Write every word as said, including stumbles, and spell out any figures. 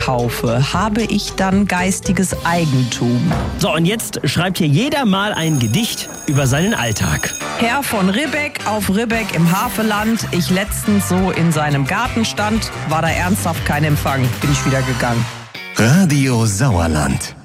kaufe, habe ich dann geistiges Eigentum? So, und jetzt schreibt hier jeder mal ein Gedicht über seinen Alltag. Herr von Ribbeck auf Ribbeck im Havelland. Ich letztens so in seinem Garten stand, war da ernsthaft kein Empfang. Bin ich wieder gegangen. Radio Sauerland.